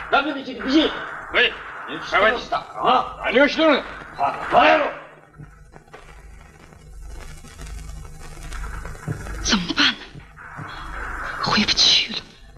ラブについてビシ。 喂， 开玩笑啊！ 哪里去了？ 来了。 怎么办呢？回不去。